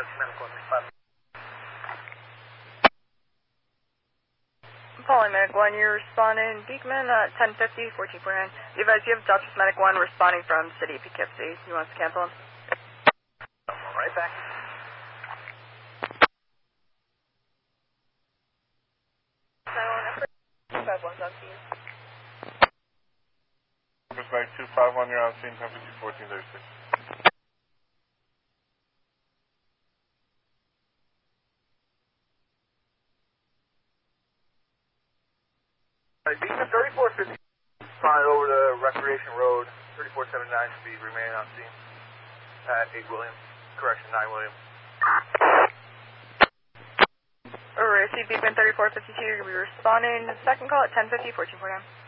medical respond. Calling Medic 1, you're responding. Beekman, 1050, 1449. You guys, you have Dutchess Medic 1 responding from City of Poughkeepsie. You want us to cancel him? Right back. Respect 251, you're on scene, 1050, 1436. Beacon 3450, responded over to Recreation Road, 3479 should be remaining on scene at 8 William, correction, 9 William. Alright, Beekman 3452, you're going to be responding. Second call at 1050, 1449.